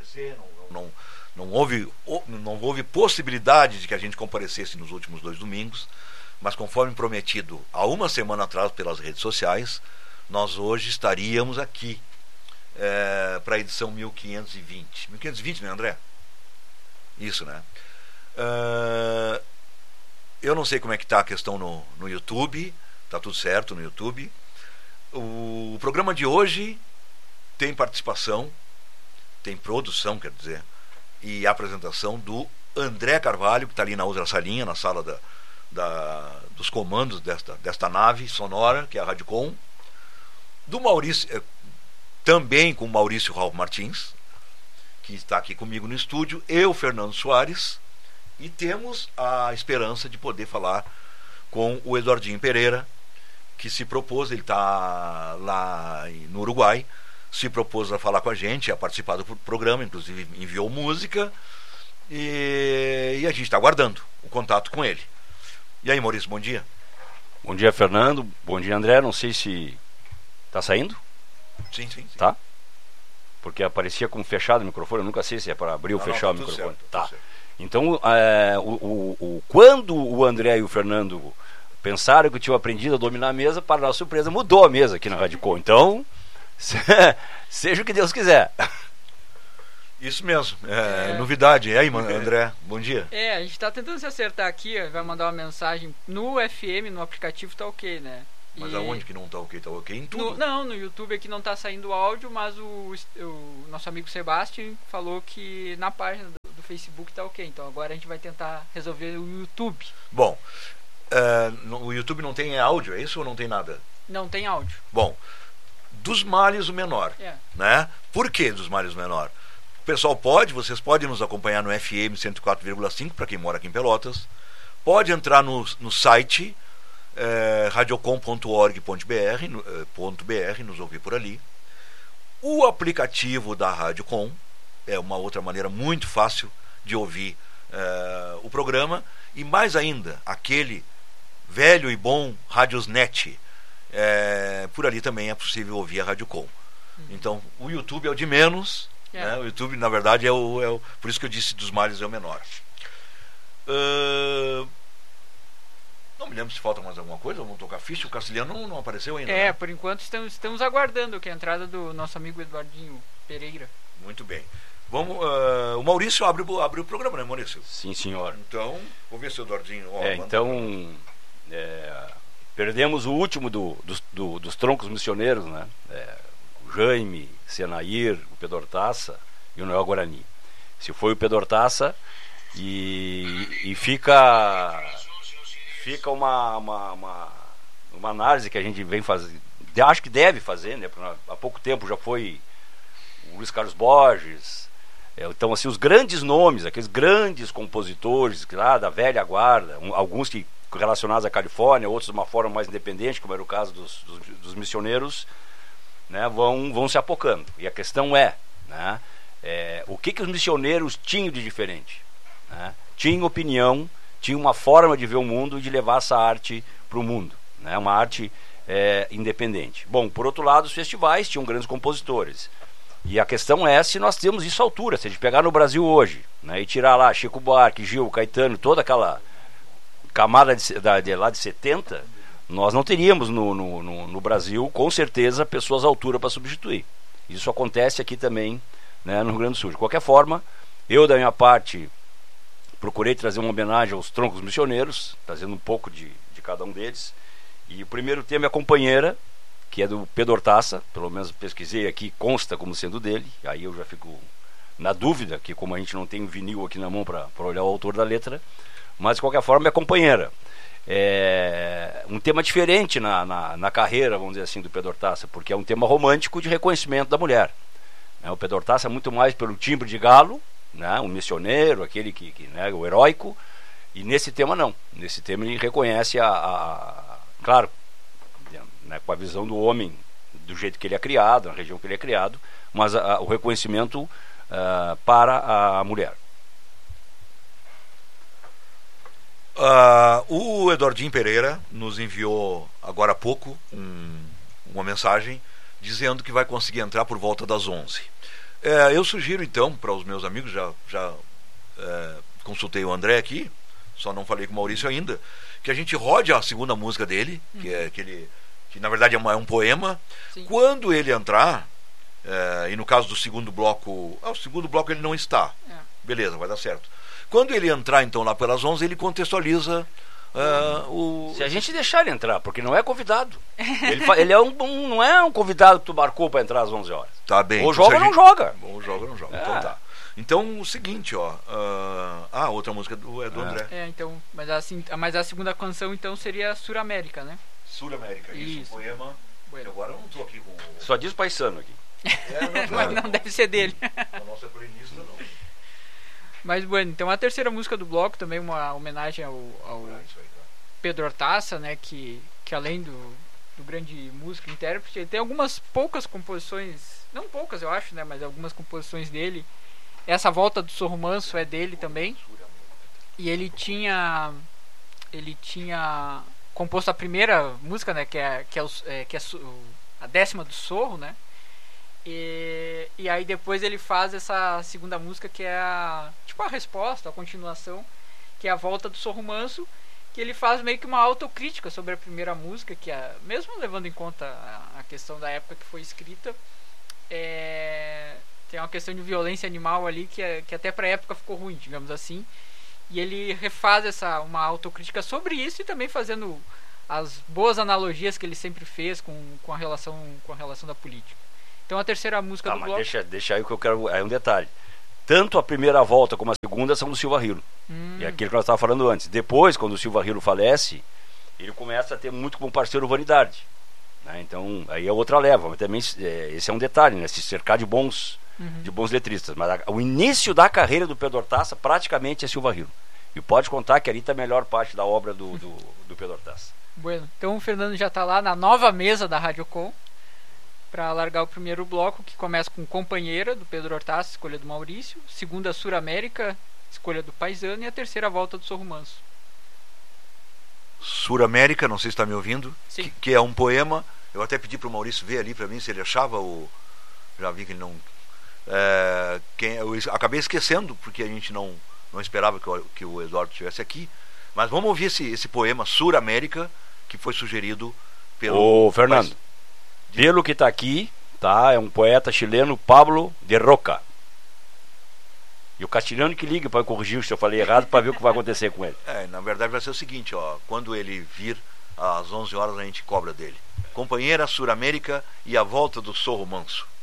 comparecer, não houve possibilidade de que a gente comparecesse nos últimos 2 domingos, mas conforme prometido há uma semana atrás pelas redes sociais, nós hoje estaríamos aqui para a edição 1520. 1520, né, André? Isso, né? Eu não sei como é que está a questão no YouTube. Está tudo certo no YouTube. O programa de hoje tem participação, tem produção, quer dizer, e apresentação do André Carvalho, que está ali na outra salinha, na sala dos comandos desta nave sonora, que é a Radicom. Do Maurício, também com o Maurício Ralph Martins, que está aqui comigo no estúdio, eu, Fernando Soares, e temos a esperança de poder falar com o Eduardinho Pereira, que se propôs, ele está lá no Uruguai, se propôs a falar com a gente, a participar do programa, inclusive enviou música, e a gente está aguardando o contato com ele. E aí, Maurício, bom dia. Bom dia, Fernando. Bom dia, André. Não sei se está saindo. Sim. Tá? Porque aparecia como fechado o microfone, eu nunca sei se é para abrir ou fechar o microfone. Certo, tá. Então, quando o André e o Fernando pensaram que tinham aprendido a dominar a mesa, para nossa surpresa, mudou a mesa aqui na Radicom. Então, seja o que Deus quiser. Isso mesmo, novidade. E aí, André, bom dia. A gente está tentando se acertar aqui, vai mandar uma mensagem no FM, no aplicativo tá ok, né? Mas aonde que não tá ok? Tá ok em tudo? No YouTube aqui não tá saindo áudio, mas o nosso amigo Sebastião falou que na página do Facebook tá ok. Então agora a gente vai tentar resolver o YouTube. Bom, o YouTube não tem áudio, é isso ou não tem nada? Não tem áudio. Bom, dos males o menor, né? Por que dos males o menor? O pessoal vocês podem nos acompanhar no FM 104,5 para quem mora aqui em Pelotas. Pode entrar no site radiocom.org.br, nos ouvir por ali. O aplicativo da Radiocom é uma outra maneira muito fácil de ouvir o programa, e mais ainda, aquele velho e bom Radiosnet, por ali também é possível ouvir a Radiocom. Então, o YouTube é o de menos, né? O YouTube, na verdade, por isso que eu disse dos males é o menor. Não me lembro se falta mais alguma coisa. Vamos tocar ficha. O Castilhano não apareceu ainda, né? Por enquanto estamos aguardando que a entrada do nosso amigo Eduardinho Pereira. Muito bem. Vamos, o Maurício abre o programa, né, Maurício? Sim, senhor. Então, vou ver se o Eduardinho... perdemos o último dos troncos missioneiros, né? O Jaime, Senair, o Pedro Hortaça e o Noel Guarani. Se foi o Pedro Hortaça, e fica uma análise que a gente vem fazendo, acho que deve fazer, né? Há pouco tempo já foi o Luiz Carlos Borges. Então, assim, os grandes nomes, aqueles grandes compositores lá da velha guarda, alguns que relacionados à Califórnia, outros de uma forma mais independente, como era o caso dos missioneiros, né, vão se apocando. E a questão né, o que os missioneiros tinham de diferente? Né? Tinham opinião, tinham uma forma de ver o mundo e de levar essa arte para o mundo, né? Uma arte independente. Bom, por outro lado, os festivais tinham grandes compositores. E a questão é se nós temos isso à altura. Se a gente pegar no Brasil hoje, né, e tirar lá Chico Buarque, Gil, Caetano, toda aquela camada lá de 70, nós não teríamos no Brasil, com certeza, pessoas à altura para substituir. Isso acontece aqui também, né, no Rio Grande do Sul. De qualquer forma, eu, da minha parte, procurei trazer uma homenagem aos troncos missioneiros, trazendo um pouco de cada um deles. E o primeiro tema é a Companheira, que é do Pedro Hortaça, pelo menos pesquisei aqui, consta como sendo dele. Aí eu já fico na dúvida, que como a gente não tem um vinil aqui na mão para olhar o autor da letra, mas de qualquer forma é a Companheira. É um tema diferente na carreira, vamos dizer assim, do Pedro Hortaça, porque é um tema romântico de reconhecimento da mulher. O Pedro Hortaça é muito mais pelo timbre de galo, né, um missioneiro, aquele que né, o heróico, e nesse tema não. Nesse tema ele reconhece claro, né, com a visão do homem, do jeito que ele é criado, na região que ele é criado, mas o reconhecimento para a mulher. O Eduardinho Pereira nos enviou agora há pouco uma mensagem dizendo que vai conseguir entrar por volta das 11. Eu sugiro então para os meus amigos, já consultei o André aqui, só não falei com o Maurício ainda, que a gente rode a segunda música dele, que na verdade é um poema. Sim. Quando ele entrar, e no caso do segundo bloco, o segundo bloco ele não está, beleza, vai dar certo. Quando ele entrar então lá pelas 11, ele contextualiza Se a gente deixar ele entrar, porque não é convidado. Ele não é um convidado que tu marcou para entrar às 11 horas. Tá bem. Ou joga ou não joga. Ou joga ou não joga. Então tá. Então o seguinte, outra música do André. Então, mas a segunda canção então seria Suramérica, né? Suramérica, isso. Um poema. Bueno. Agora eu não tô aqui com Só diz paisano aqui. Mas não deve ser dele. A nossa playlist não. Mas bueno, então a terceira música do bloco também uma homenagem ao Pedro Hortaça, né, que além do grande músico e intérprete, ele tem algumas poucas composições, não poucas eu acho, né, mas algumas composições dele. Essa Volta do Sorro Manso é dele também. E ele tinha composto a primeira música, né, que é a 10ª do Sorro, né? E aí depois ele faz essa segunda música que é a resposta, a continuação, que é a Volta do Sorro Manso, que ele faz meio que uma autocrítica sobre a primeira música, que mesmo levando em conta a questão da época que foi escrita, tem uma questão de violência animal ali que até pra época ficou ruim, digamos assim. E ele refaz uma autocrítica sobre isso e também fazendo as boas analogias que ele sempre fez com a relação da política. Então a terceira música do bloco... Deixa aí que eu quero... É um detalhe. Tanto a primeira volta como a segunda são do Silva Hilo. E aquilo que nós estávamos falando antes. Depois, quando o Silva Hilo falece, ele começa a ter muito como parceiro Vanidade. Né? Então, aí é outra leva. Mas também esse é um detalhe, né? Se cercar de bons letristas. Mas o início da carreira do Pedro Hortaça praticamente é Silva Hilo. E pode contar que ali está a melhor parte da obra do Pedro Hortaça. Bueno, então o Fernando já está lá na nova mesa da Rádio Com para largar o primeiro bloco, que começa com Companheira, do Pedro Hortaça, escolha do Maurício. Segunda, Suramérica, escolha do Paisano. E a terceira, Volta do Sorro Manso. Suramérica, não sei se está me ouvindo, que é um poema. Eu até pedi para o Maurício ver ali para mim se ele achava já vi que ele não... eu acabei esquecendo, porque a gente não esperava que o Eduardo estivesse aqui. Mas vamos ouvir esse poema Suramérica, que foi sugerido pelo... Ô, Fernando, pelo que está aqui, é um poeta chileno, Pablo de Roca. E o castilhano que liga para corrigir se eu falei errado, para ver o que vai acontecer com ele. Na verdade vai ser o seguinte, quando ele vir às 11 horas a gente cobra dele. Companheira, Suramérica e a Volta do Sorro Manso.